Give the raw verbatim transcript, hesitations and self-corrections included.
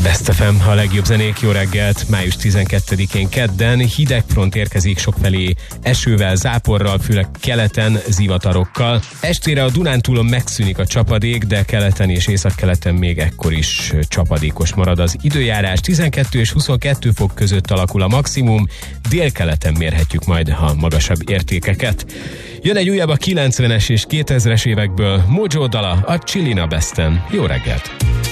Best ef em, a legjobb zenék, jó reggelt! május tizenkettedikén kedden hideg front érkezik sokfelé esővel, záporral, főleg keleten, zivatarokkal. Estére a Dunántúlon megszűnik a csapadék, de keleten és északkeleten még ekkor is csapadékos marad az időjárás. tizenkettő és huszonkettő fok között alakul a maximum, délkeleten mérhetjük majd a magasabb értékeket. Jön egy újabb a kilencvenes és kétezres évekből, Mojo dala a Chillin' a Besten. Jó reggelt!